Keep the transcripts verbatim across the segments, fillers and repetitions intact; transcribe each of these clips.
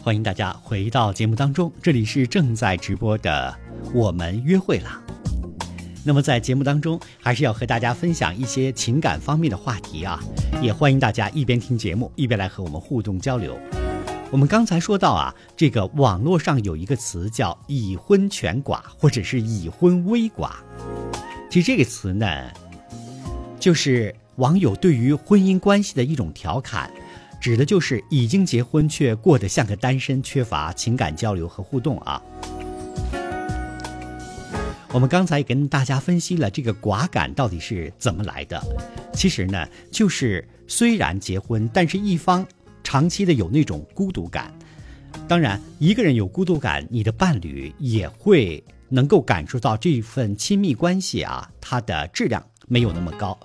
欢迎大家回到节目当中，这里是正在直播的我们约会了。那么在节目当中还是要和大家分享一些情感方面的话题啊，也欢迎大家一边听节目一边来和我们互动交流。我们刚才说到啊，这个网络上有一个词叫已婚全寡或者是已婚微寡。其实这个词呢，就是网友对于婚姻关系的一种调侃，指的就是已经结婚却过得像个单身，缺乏情感交流和互动啊。我们刚才跟大家分析了这个寡感到底是怎么来的，其实呢，就是虽然结婚，但是一方长期的有那种孤独感。当然，一个人有孤独感，你的伴侣也会能够感受到这份亲密关系啊，它的质量没有那么高。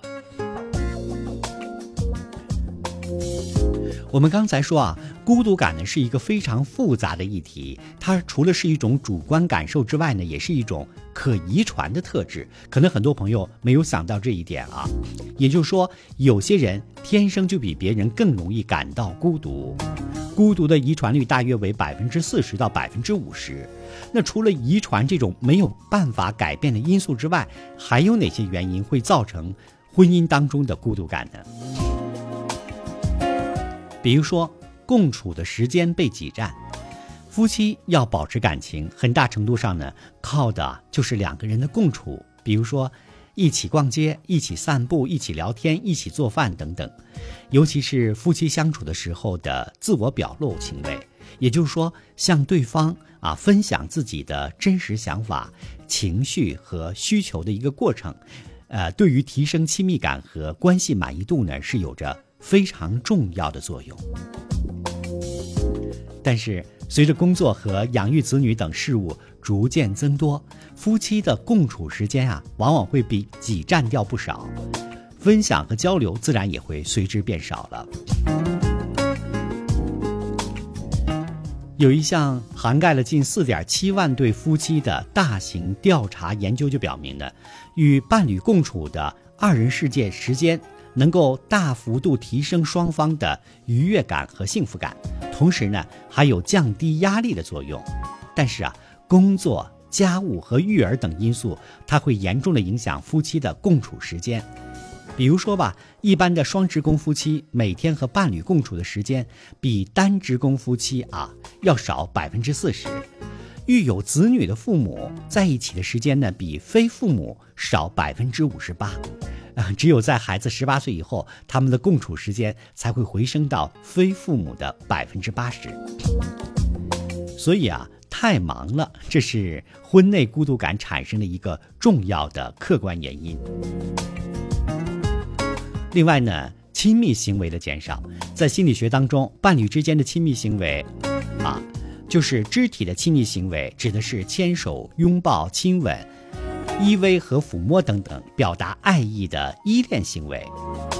我们刚才说啊，孤独感呢是一个非常复杂的议题，它除了是一种主观感受之外呢，也是一种可遗传的特质。可能很多朋友没有想到这一点啊，也就是说，有些人天生就比别人更容易感到孤独，孤独的遗传率大约为百分之四十到百分之五十。那除了遗传这种没有办法改变的因素之外，还有哪些原因会造成婚姻当中的孤独感呢？比如说，共处的时间被挤占。夫妻要保持感情，很大程度上呢，靠的就是两个人的共处。比如说，一起逛街，一起散步，一起聊天，一起做饭等等。尤其是夫妻相处的时候的自我表露行为，也就是说，向对方啊分享自己的真实想法、情绪和需求的一个过程，呃，对于提升亲密感和关系满意度呢，是有着非常重要的作用。但是随着工作和养育子女等事务逐渐增多，夫妻的共处时间啊，往往会被挤占掉不少，分享和交流自然也会随之变少了。有一项涵盖了近 四点七万对夫妻的大型调查研究就表明呢，与伴侣共处的二人世界时间能够大幅度提升双方的愉悦感和幸福感，同时呢，还有降低压力的作用。但是啊，工作、家务和育儿等因素，它会严重的影响夫妻的共处时间。比如说吧，一般的双职工夫妻每天和伴侣共处的时间，比单职工夫妻啊要少百分之四十。育有子女的父母在一起的时间呢，比非父母少百分之五十八。啊，只有在孩子十八岁以后，他们的共处时间才会回升到非父母的百分之八十。所以啊，太忙了，这是婚内孤独感产生的一个重要的客观原因。另外呢，亲密行为的减少，在心理学当中，伴侣之间的亲密行为啊，就是肢体的亲密行为，指的是牵手、拥抱、亲吻、依偎和抚摸等等表达爱意的依恋行为。